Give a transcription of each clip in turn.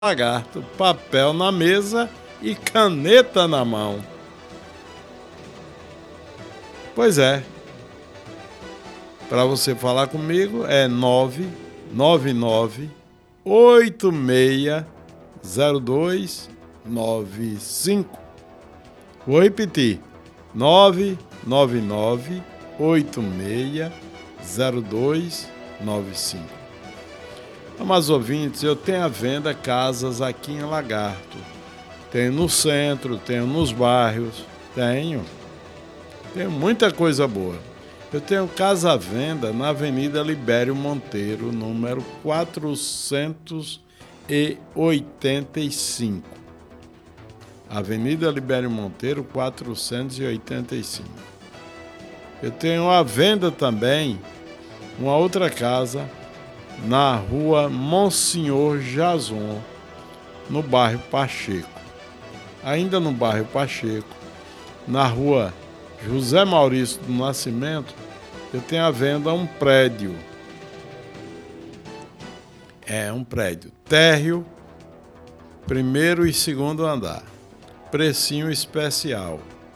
Lagarto, papel na mesa e caneta na mão. Pois é. Para você falar comigo é 999-860295. Vou repetir. 999-860295. Mas, ouvintes, eu tenho à venda casas aqui em Lagarto. Tenho no centro, tenho nos bairros, tenho muita coisa boa. Eu tenho casa à venda na Avenida Libério Monteiro, número 485. Avenida Libério Monteiro, 485. Eu tenho à venda também uma outra casa na rua Monsenhor Jason, no bairro Pacheco. Ainda no bairro Pacheco, na rua José Maurício do Nascimento, eu tenho à venda um prédio. Um prédio térreo, primeiro e segundo andar. Precinho especial.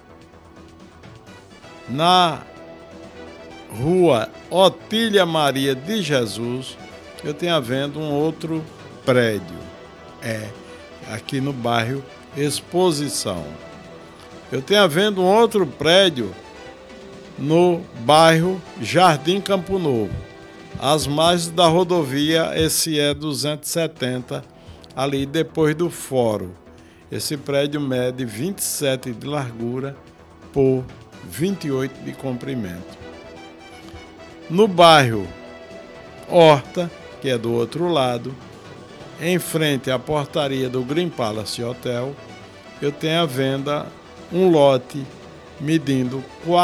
Na rua Otília Maria de Jesus, eu tenho à venda um outro prédio. Aqui no bairro Exposição. Eu tenho à venda um outro prédio no bairro Jardim Campo Novo, às margens da rodovia SE 270, ali depois do fórum. Esse prédio mede 27 de largura por 28 de comprimento. No bairro Horta, que é do outro lado, em frente à portaria do Green Palace Hotel, eu tenho à venda um lote medindo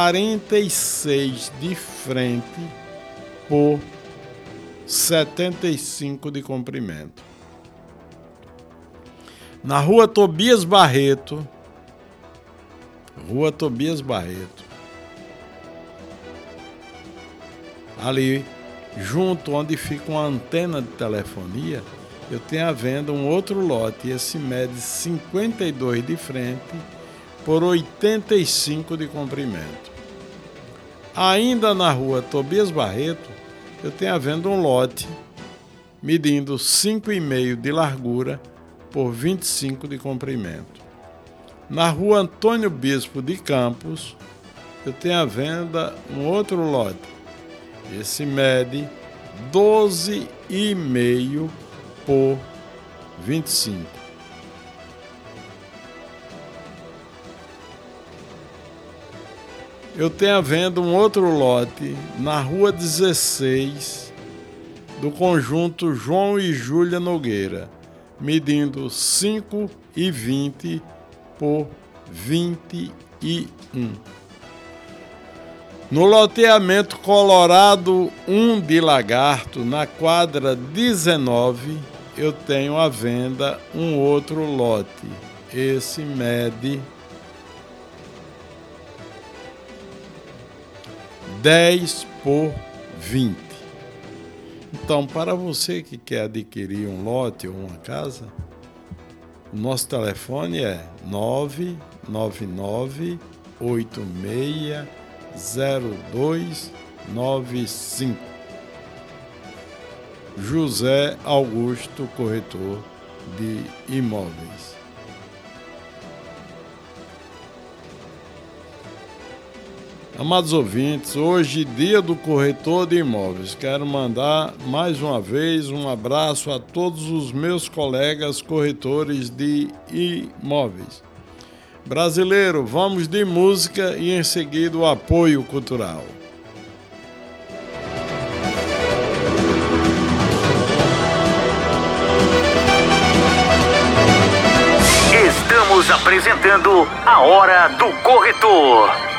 46 de frente por 75 de comprimento. Na rua Tobias Barreto, ali junto onde fica uma antena de telefonia, eu tenho à venda um outro lote. Esse mede 52 de frente por 85 de comprimento. Ainda na rua Tobias Barreto, eu tenho à venda um lote medindo 5,5 de largura por 25 de comprimento. Na rua Antônio Bispo de Campos, eu tenho à venda um outro lote. Esse mede 12,5 por 25. Eu tenho à venda um outro lote na rua 16 do conjunto João e Júlia Nogueira, medindo 5,20 por 21. No loteamento Colorado 1 de Lagarto, na quadra 19, eu tenho à venda um outro lote. Esse mede 10 por 20. Então, para você que quer adquirir um lote ou uma casa, o nosso telefone é 999-860295. José Augusto, corretor de imóveis. Amados ouvintes, hoje, dia do corretor de imóveis. Quero mandar mais uma vez um abraço a todos os meus colegas corretores de imóveis. Brasileiro, vamos de música e em seguida o apoio cultural. Estamos apresentando a Hora do Corretor.